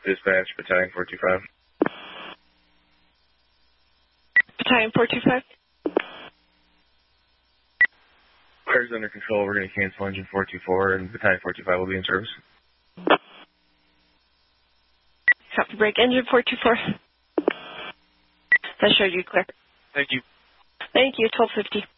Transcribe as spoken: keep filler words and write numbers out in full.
Dispatch, Battalion four two five. Battalion four two five. Fire's under control. We're going to cancel engine four two four, and Battalion four two five will be in service. Copy break. Engine four two four. That showed you clear. Thank you. Thank you. twelve fifty.